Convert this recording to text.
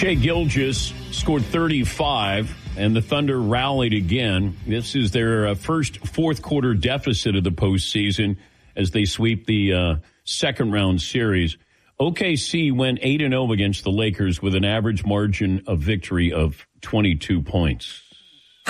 Shai Gilgeous scored 35, and the Thunder rallied again. This is their first fourth-quarter deficit of the postseason as they sweep the second-round series. OKC went 8-0 against the Lakers with an average margin of victory of 22 points.